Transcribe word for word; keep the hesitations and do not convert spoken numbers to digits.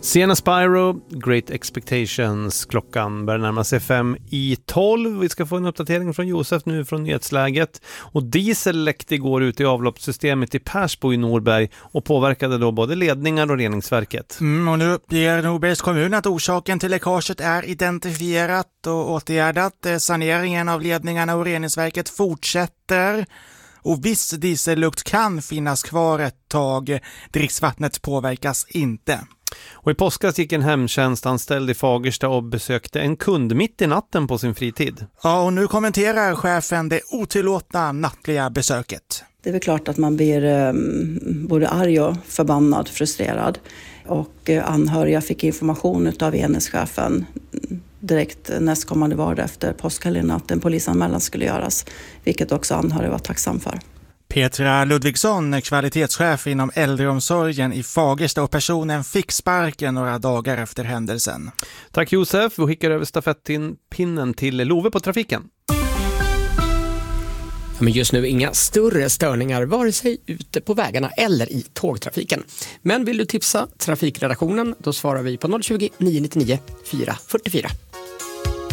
Sienna Spyro, Great Expectations. Klockan börjar närma sig fem i tolv. Vi ska få en uppdatering från Josef nu från nyhetsläget. Och diesel läckte igår ut i avloppssystemet i Persbo i Norberg och påverkade då både ledningar och reningsverket. Mm, och nu uppger Norbergs kommun att orsaken till läckaget är identifierat och åtgärdat. Saneringen av ledningarna och reningsverket fortsätter. Och viss diesellukt kan finnas kvar ett tag. Dricksvattnet påverkas inte. Och i påskas gick en hemtjänstanställd i Fagersta och besökte en kund mitt i natten på sin fritid. Ja, och nu kommenterar chefen det otillåtna nattliga besöket. Det är väl klart att man blir eh, både arg och förbannad, frustrerad. Och eh, anhöriga fick information av enhetschefen direkt nästkommande vardag efter påskhelgen att en polisanmälan skulle göras. Vilket också anhöriga var tacksam för. Petra Ludvigsson, kvalitetschef inom äldreomsorgen i Fagersta, och personen fick sparken några dagar efter händelsen. Tack Josef, vi skickar över stafettpinnen till Love på trafiken. Men just nu inga större störningar vare sig ute på vägarna eller i tågtrafiken. Men vill du tipsa trafikredaktionen, då svarar vi på noll tjugo, nio nio nio, fyra fyra fyra.